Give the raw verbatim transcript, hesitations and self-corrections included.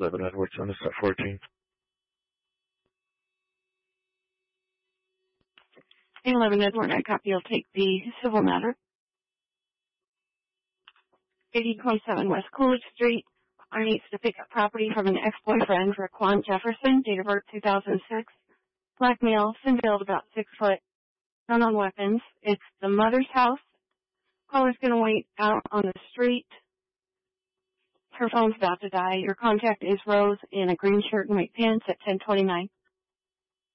eleven Edwards on the set fourteen. eleven Edward, I copy. You'll take the civil matter. eighty twenty-seven West Coolidge Street. I needs to pick up property from an ex-boyfriend, Raquan Jefferson, date of birth two thousand six. Black male, thin build, about six foot. None on weapons. It's the mother's house. Caller's going to wait out on the street. Her phone's about to die. Your contact is Rose in a green shirt and white pants at ten twenty-nine.